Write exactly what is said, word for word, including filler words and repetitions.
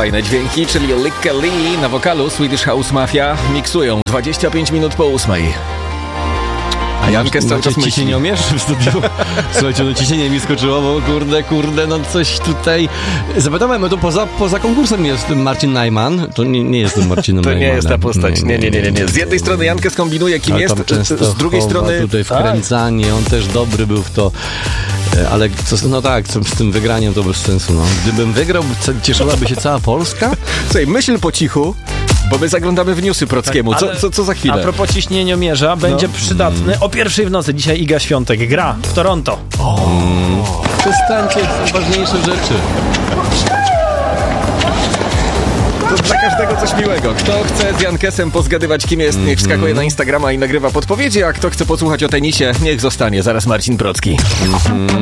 fajne dźwięki, czyli Lykke Li na wokalu Swedish House Mafia miksują dwadzieścia pięć minut po ósmej. A Jankę cały czas myśli. Ciśnienie umiesz w studiu? Słuchajcie, no ciśnienie mi skoczyło, bo kurde, kurde, no coś tutaj... Zapytałem, no to poza, poza konkursem jest Marcin Najman. To nie, nie jest ten Marcinem To nie Najmanem. jest ta postać. Nie, nie, nie, nie, nie. Z jednej strony Jankę skombinuje, kim Ale jest, z drugiej strony... tutaj wkręcanie, on też dobry był w to. Ale co, no tak, co, z tym wygraniem to bez sensu, no. Gdybym wygrał, cieszyłaby się cała Polska? Słuchaj, myśl po cichu, bo my zaglądamy w newsy Prockiemu. Co, co, co za chwilę? A propos ciśnieniomierza, będzie no. przydatny o pierwszej w nocy. Dzisiaj Iga Świątek gra w Toronto. O. Mm. Przestańcie, są ważniejsze rzeczy. To dla każdego coś miłego. Kto chce z Jankesem pozgadywać, kim jest, niech wskakuje na Instagrama i nagrywa podpowiedzi, a kto chce posłuchać o tenisie, niech zostanie. Zaraz Marcin Procki.